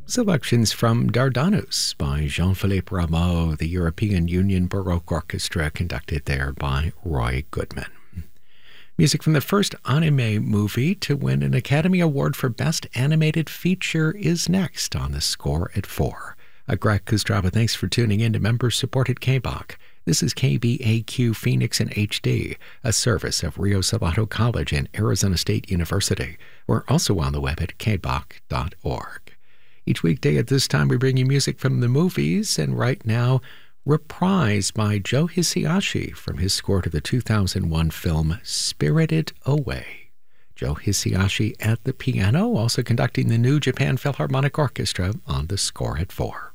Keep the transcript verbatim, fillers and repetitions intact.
Selections from Dardanus by Jean-Philippe Rameau, the European Union Baroque Orchestra, conducted there by Roy Goodman. Music from the first anime movie to win an Academy Award for Best Animated Feature is next on The Score at four. I'm Greg Kostrava. Thanks for tuning in to member-supported K B O C. This is K B A Q Phoenix in H D, a service of Rio Salado College and Arizona State University. We're also on the web at k b o c dot org. Each weekday at this time, we bring you music from the movies, and right now, Reprise by Joe Hisaishi from his score to the two thousand one film Spirited Away. Joe Hisaishi at the piano, also conducting the New Japan Philharmonic Orchestra on The Score at four.